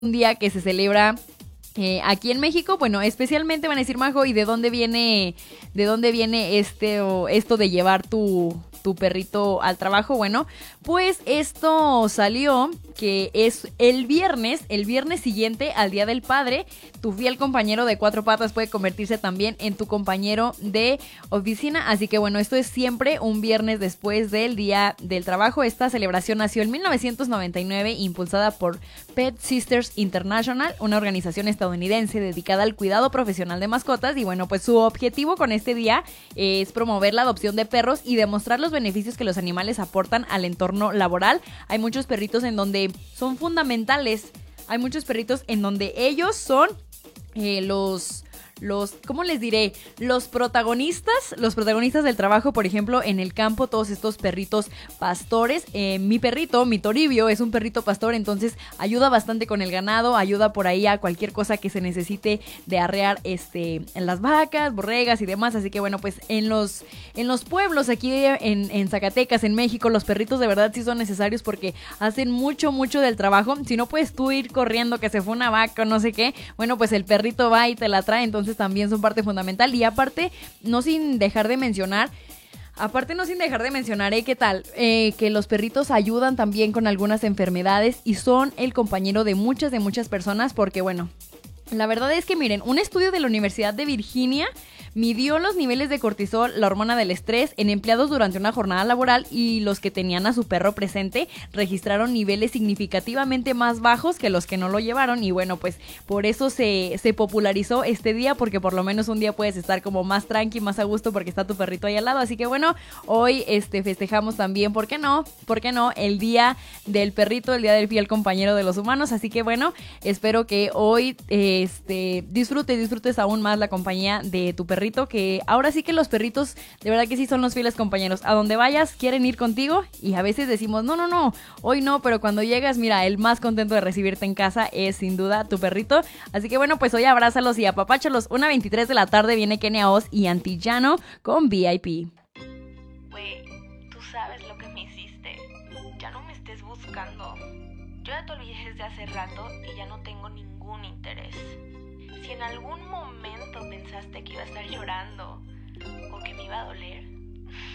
un día que se celebra aquí en México. Bueno, especialmente van a decir, Majo, ¿y de dónde viene esto de llevar tu perrito al trabajo? Bueno, pues esto salió que es el viernes siguiente al Día del Padre. Tu fiel compañero de cuatro patas puede convertirse también en tu compañero de oficina. Así que bueno, esto es siempre un viernes después del Día del Trabajo. Esta celebración nació en 1999, impulsada por Pet Sisters International, una organización estadounidense dedicada al cuidado profesional de mascotas. Y bueno, pues su objetivo con este día es promover la adopción de perros y demostrar los beneficios que los animales aportan al entorno laboral. Hay muchos perritos en donde son fundamentales. Hay muchos perritos en donde ellos son ¿cómo les diré? Los protagonistas del trabajo, por ejemplo, en el campo, todos estos perritos pastores. Mi perrito, mi Toribio, es un perrito pastor, entonces ayuda bastante con el ganado, ayuda por ahí a cualquier cosa que se necesite de arrear en las vacas, borregas y demás. Así que bueno, pues en los pueblos aquí en Zacatecas, en México, los perritos de verdad sí son necesarios porque hacen mucho del trabajo. Si no puedes tú ir corriendo que se fue una vaca o no sé qué, bueno, pues el perrito va y te la trae, entonces también son parte fundamental. Y aparte, no sin dejar de mencionar, ¿qué tal? Que los perritos ayudan también con algunas enfermedades y son el compañero de muchas personas, porque bueno, la verdad es que miren, un estudio de la Universidad de Virginia midió los niveles de cortisol, la hormona del estrés, en empleados durante una jornada laboral, y los que tenían a su perro presente registraron niveles significativamente más bajos que los que no lo llevaron. Y bueno, pues por eso se popularizó este día, porque por lo menos un día puedes estar como más tranqui, más a gusto porque está tu perrito ahí al lado. Así que bueno, hoy festejamos también, ¿por qué no? El día del perrito, el día del fiel compañero de los humanos. Así que bueno, espero que hoy disfrutes aún más la compañía de tu perrito, que ahora sí que los perritos de verdad que sí son los fieles compañeros. A donde vayas quieren ir contigo y a veces decimos no, hoy no, pero cuando llegas, mira, el más contento de recibirte en casa es sin duda tu perrito. Así que bueno, pues hoy abrázalos y apapáchalos. 1:23 de la tarde viene Kenia Oz y Antillano con VIP. Güey, tú sabes lo que me hiciste. Ya no me estés buscando. Yo ya te olvidé desde hace rato y ya no tengo ningún interés. Si en algún momento pensaste que iba a estar llorando o que me iba a doler,